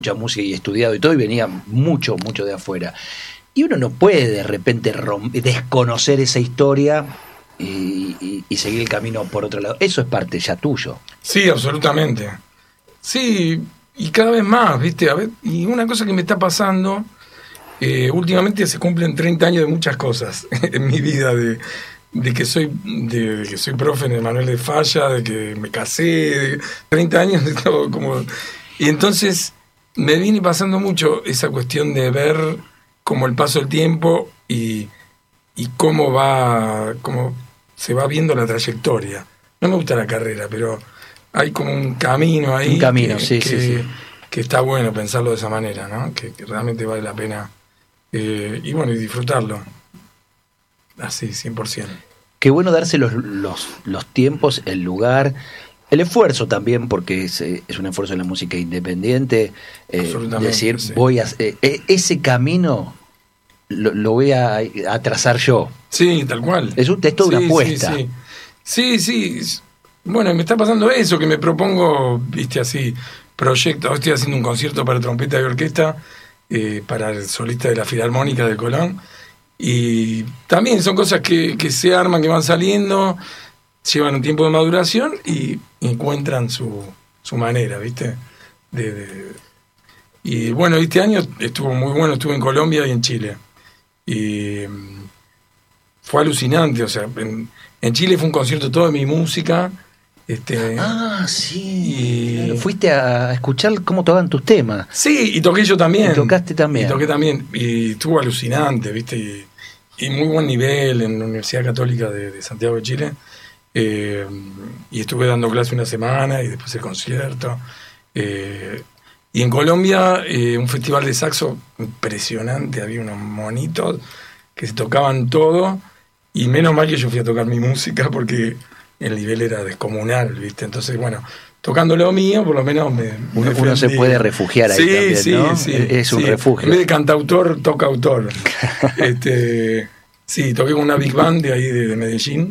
mucha música y estudiado y todo, y venía mucho de afuera. Y uno no puede de repente desconocer esa historia y seguir el camino por otro lado. Eso es parte ya tuyo. Sí, absolutamente. Sí, y cada vez más, ¿viste? A ver, y una cosa que me está pasando, últimamente se cumplen 30 años de muchas cosas en mi vida, de que soy profe en el Manuel de Falla, de que me casé, de 30 años de todo como... Y entonces me viene pasando mucho esa cuestión de ver como el paso del tiempo y cómo se va viendo la trayectoria. No me gusta la carrera, pero hay como un camino ahí. Un camino, sí. Que está bueno pensarlo de esa manera, ¿no? Que realmente vale la pena. Y bueno, y disfrutarlo. Así, 100%. Qué bueno darse los tiempos, el lugar, el esfuerzo también, porque es un esfuerzo en la música independiente. Decir, sí. voy a ese camino lo voy a trazar yo. Sí, tal cual. Es toda una apuesta. Sí. Bueno, me está pasando eso, que me propongo, viste, así, proyectos. Estoy haciendo un concierto para trompeta y orquesta, para el solista de la Filarmónica de Colón. Y también son cosas que se arman, que van saliendo, llevan un tiempo de maduración y encuentran su manera, ¿viste? Y bueno, este año estuvo muy bueno, estuve en Colombia y en Chile. Y fue alucinante, o sea, en Chile fue un concierto todo de mi música. Sí. Claro, fuiste a escuchar cómo tocaban tus temas. Sí, y toqué yo también. Y tocaste también. Y toqué también. Y estuvo alucinante, ¿viste? Y muy buen nivel en la Universidad Católica de Santiago de Chile. Y estuve dando clase una semana y después el concierto. Y en Colombia, un festival de saxo impresionante. Había unos monitos que se tocaban todo. Y menos mal que yo fui a tocar mi música porque el nivel era descomunal, ¿viste? Entonces, bueno, tocando lo mío, por lo menos uno se puede refugiar ahí también, ¿no? Sí, es un refugio. En vez de cantautor, toca autor. Sí, toqué con una big band de ahí de Medellín.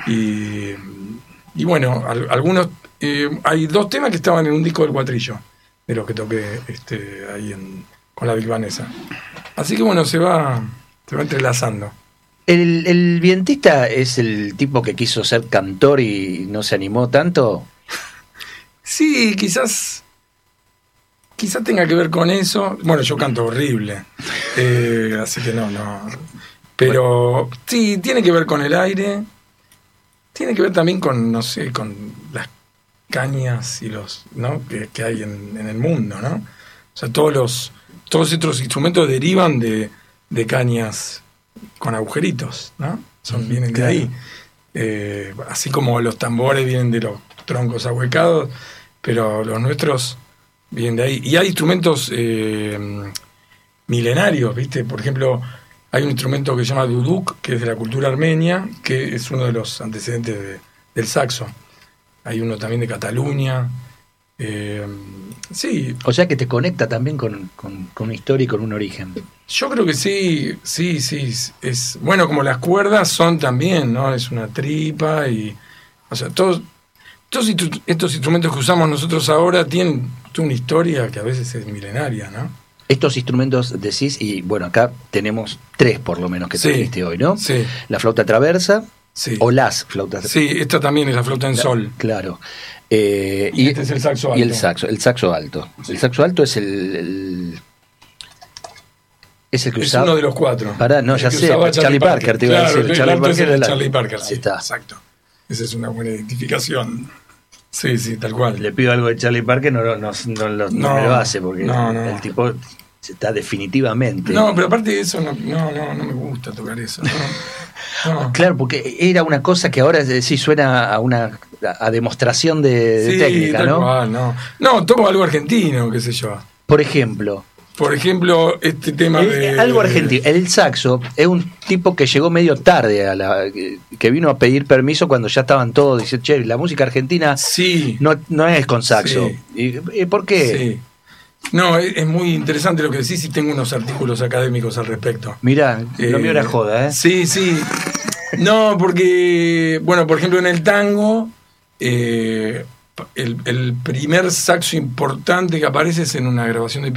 Y bueno, algunos... hay 2 temas que estaban en un disco del Cuatrillo, de los que toqué ahí con la big band esa. Así que bueno, se va entrelazando. ¿El vientista es el tipo que quiso ser cantor y no se animó tanto? Sí, quizás tenga que ver con eso. Bueno, yo canto horrible, así que no. Pero sí, tiene que ver con el aire, tiene que ver también con, no sé, con las cañas y los, ¿no? que hay en el mundo, ¿no? O sea, todos estos instrumentos derivan de cañas con agujeritos, ¿no? Vienen de ahí. Así como los tambores vienen de los troncos ahuecados, pero los nuestros vienen de ahí. Y hay instrumentos milenarios, ¿viste? Por ejemplo, hay un instrumento que se llama duduk, que es de la cultura armenia, que es uno de los antecedentes del saxo. Hay uno también de Cataluña. Sí. O sea que te conecta también con una historia y con un origen. Yo creo que sí. Es bueno, como las cuerdas son también, ¿no? Es una tripa y... O sea, todos estos instrumentos que usamos nosotros ahora tienen una historia que a veces es milenaria, ¿no? Estos instrumentos decís, y bueno, acá tenemos 3 por lo menos que trajiste hoy, ¿no? Sí. La flauta traversa, o las flautas. Sí, esta también es la flauta en sol. Claro. Y este es el saxo alto. Y el saxo alto. Sí. El saxo alto es es el que usaba... Es uno de los 4. No, ya sé, Charlie Parker te iba a decir. Charlie Parker, sí, está. Exacto. Esa es una buena identificación. Sí, tal cual. Le pido algo de Charlie Parker, no me lo hace, porque el tipo está definitivamente... No, pero aparte de eso, no me gusta tocar eso. No. Claro, porque era una cosa que ahora sí suena a demostración de técnica, ¿no? Cual, no, toco algo argentino, qué sé yo. Por ejemplo, este tema de... Algo argentino. El saxo es un tipo que llegó medio tarde, que vino a pedir permiso cuando ya estaban todos. Dice, che, la música argentina no es con saxo. Sí. ¿Y por qué? Sí. No, es muy interesante lo que decís y tengo unos artículos académicos al respecto. Mirá, lo mío era joda, ¿eh? Sí. No, porque, bueno, por ejemplo, en el tango, el primer saxo importante que aparece es en una grabación de